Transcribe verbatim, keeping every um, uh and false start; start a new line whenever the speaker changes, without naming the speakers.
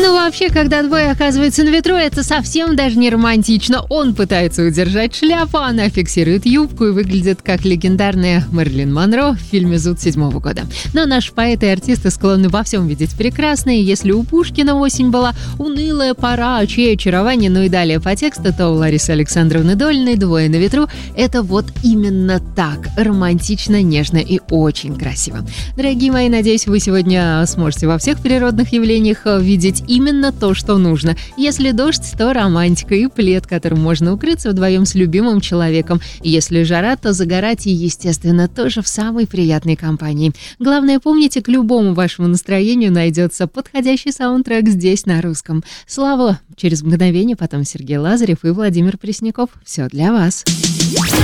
Ну, вообще, когда двое оказываются на ветру, это совсем даже не романтично. Он пытается удержать шляпу, она фиксирует юбку и выглядит как легендарная Мэрилин Монро в фильме «Зуд» седьмого года. Но наши поэты и артисты склонны во всем видеть прекрасное. Если у Пушкина осень была унылая пора, чье очарование, ну и далее по тексту, то у Ларисы Александровны Долиной «Двое на ветру» — это вот именно так. Романтично, нежно и очень красиво. Дорогие мои, надеюсь, вы сегодня сможете во всех природных явлениях видеть именно то, что нужно. Если дождь, то романтика и плед, которым можно укрыться вдвоем с любимым человеком. Если жара, то загорать и, естественно, тоже в самой приятной компании. Главное, помните, к любому вашему настроению найдется подходящий саундтрек здесь, на русском. Слава через мгновение, потом Сергей Лазарев и Владимир Пресняков. Все для вас.